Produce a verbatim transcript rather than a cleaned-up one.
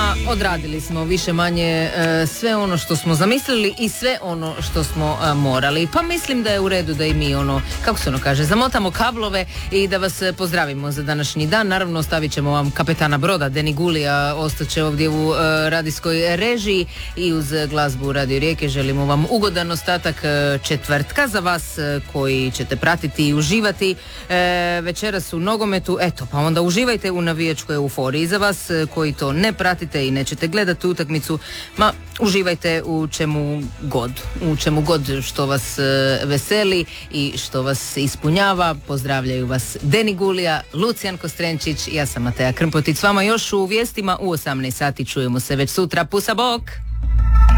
Ma, odradili smo više manje e, sve ono što smo zamislili i sve ono što smo e, morali. Pa mislim da je u redu da i mi ono, kako se ono kaže, zamotamo kablove i da vas e, pozdravimo za današnji dan. Naravno, ostavit ćemo vam kapetana broda, Deni Gulija, ostaće ovdje u e, radijskoj režiji i uz glazbu Radio Rijeke. Želimo vam ugodan ostatak e, četvrtka za vas e, koji ćete pratiti i uživati e, večeras u nogometu. Eto, pa onda uživajte u navijačkoj euforiji. Za vas e, koji to ne pratite i nećete gledati utakmicu, ma uživajte u čemu god, u čemu god što vas e, veseli i što vas ispunjava. Pozdravljaju vas Deni Gulija, Lucijan Kostrenčić, ja sam Mateja Krmpotić s vama još u vijestima u osamnaest sati. Čujemo se već sutra, pusa bok!